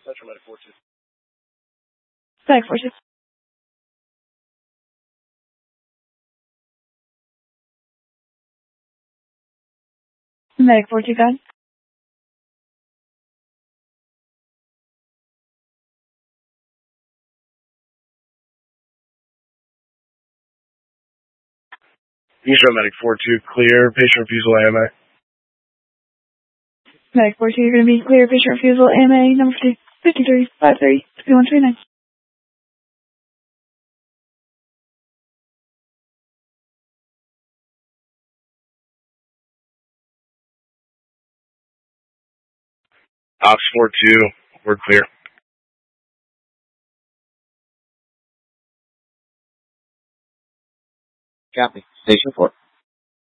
Central Medic 42. Medic 42. Medic 42, go ahead. Central Medic 42, clear. Patient refusal AMA. Medic 42, you're going to be clear. Patient refusal AMA number 53, 53, 2129. Ops 42, we're clear. Copy. Station 4.